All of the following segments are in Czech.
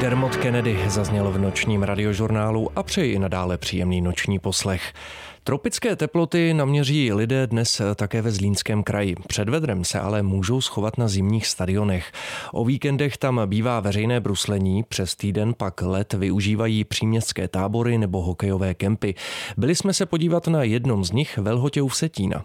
Dermot Kennedy zazněl v nočním radiožurnálu a přeji i nadále příjemný noční poslech. Tropické teploty naměří lidé dnes také ve Zlínském kraji. Před vedrem se ale můžou schovat na zimních stadionech. O víkendech tam bývá veřejné bruslení, přes týden pak let využívají příměstské tábory nebo hokejové kempy. Byli jsme se podívat na jednom z nich ve Lhotě u Vsetína.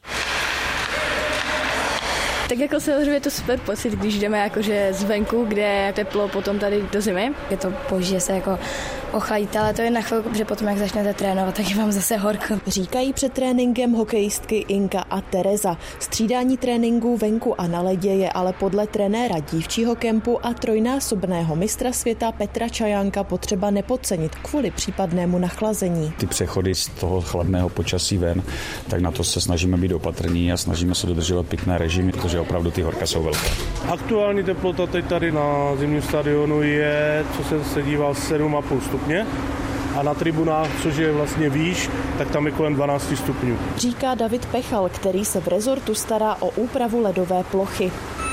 Tak jako samozřejmě je to super pocit, když jdeme jakože zvenku, kde je teplo, potom tady do zimy. Je to boží, že se jako ochladíte, ale to je na chvilku, protože potom, jak začnete trénovat, tak je vám zase horko. Říkají před tréninkem hokejistky Inka a Tereza. Střídání tréninků venku a na ledě je ale podle trenéra dívčího kempu a trojnásobného mistra světa Petra Čajánka potřeba nepodcenit kvůli případnému nachlazení. Ty přechody z toho chladného počasí ven, tak na to se snažíme být opatrní a snažíme se dodržovat pěkné režimy, protože opravdu ty horka jsou velké. Aktuální teplota teď tady na zimním stadionu je, co jsem se díval, 7,5 stupně. A na tribunách, což je vlastně výš, tak tam je kolem 12 stupňů. Říká David Pechal, který se v rezortu stará o úpravu ledové plochy.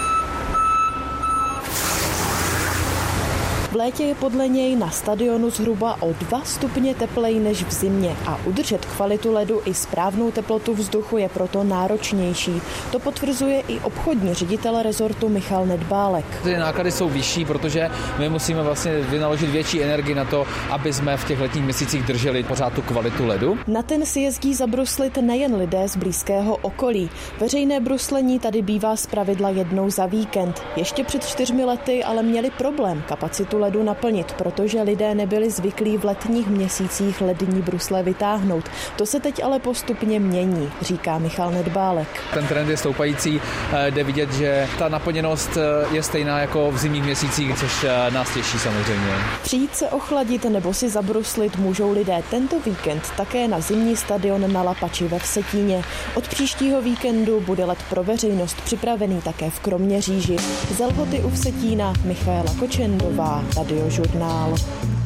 V létě je podle něj na stadionu zhruba o 2 stupně tepleji než v zimě a udržet kvalitu ledu i správnou teplotu vzduchu je proto náročnější. To potvrzuje i obchodní ředitel rezortu Michal Nedbálek. Ty náklady jsou vyšší, protože my musíme vlastně vynaložit větší energii na to, aby jsme v těch letních měsících drželi pořád tu kvalitu ledu. Na ten si jezdí zabruslit nejen lidé z blízkého okolí. Veřejné bruslení tady bývá zpravidla jednou za víkend. Ještě před 4 lety ale měli problém kapacitu ledu naplnit, protože lidé nebyli zvyklí v letních měsících lední brusle vytáhnout. To se teď ale postupně mění, říká Michal Nedbálek. Ten trend je stoupající, jde vidět, že ta naplněnost je stejná jako v zimních měsících, což nás těší samozřejmě. Přijít se ochladit nebo si zabruslit můžou lidé tento víkend také na zimní stadion na Lapači ve Vsetíně. Od příštího víkendu bude let pro veřejnost připravený také v Kroměříži. Z Lhoty u Vsetína Michaela Kočendová, Radiožurnál.